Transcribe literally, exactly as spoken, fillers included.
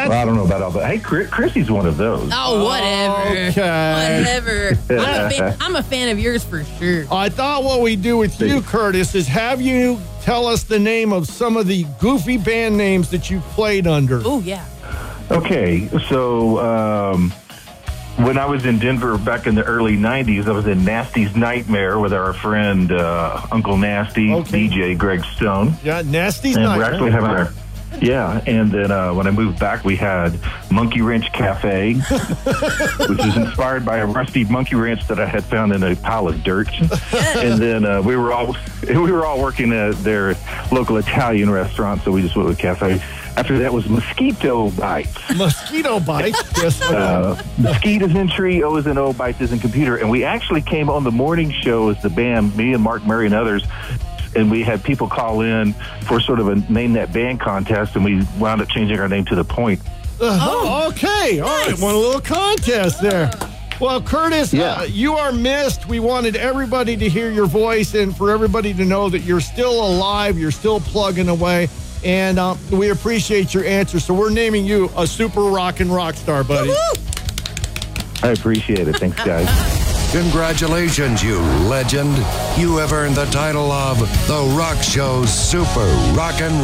Well, I don't know about all that. Hey, Chris, Chrissy's one of those. Oh, whatever. Okay. Whatever. I'm a, fan, I'm a fan of yours for sure. I thought what we do with you, Curtis, is have you tell us the name of some of the goofy band names that you played under. Oh, yeah. Okay, so um, when I was in Denver back in the early nineties, I was in Nasty's Nightmare with our friend uh, Uncle Nasty, Okay. D J Greg Stone. Yeah, Nasty's And Nightmare. we're actually having our... Yeah, and then uh, when I moved back, we had Monkey Wrench Cafe, which was inspired by a rusty monkey wrench that I had found in a pile of dirt. And then uh, we were all we were all working at their local Italian restaurant, so we just went with cafe. After that was Mosquito Bites. Mosquito Bites. Yes. Uh, Mosquitoes in tree, O's and O, Bites is in computer. And we actually came on the morning show as the band, me and Mark Murray and others, and we had people call in for sort of a name that band contest, and we wound up changing our name to The Point. Uh, oh, okay. All right. One little contest there. Well, Curtis, Yeah. uh, you are missed. We wanted everybody to hear your voice and for everybody to know that you're still alive, you're still plugging away, and uh, we appreciate your answer. So we're naming you a super rockin' rock star, buddy. Woo-hoo! I appreciate it. Thanks, guys. Congratulations, you legend. You have earned the title of The Rock Show's Super Rockin'